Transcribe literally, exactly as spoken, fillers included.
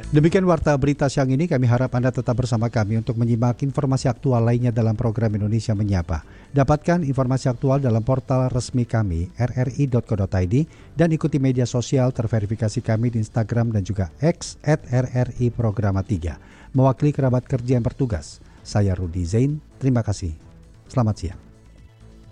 Demikian Warta Berita siang ini, kami harap Anda tetap bersama kami untuk menyimak informasi aktual lainnya dalam program Indonesia Menyapa. Dapatkan informasi aktual dalam portal resmi kami r r i dot co dot i d dan ikuti media sosial terverifikasi kami di Instagram dan juga X at r r i programa tiga. Mewakili kerabat kerja yang bertugas, saya Rudi Zain, terima kasih. Selamat siang.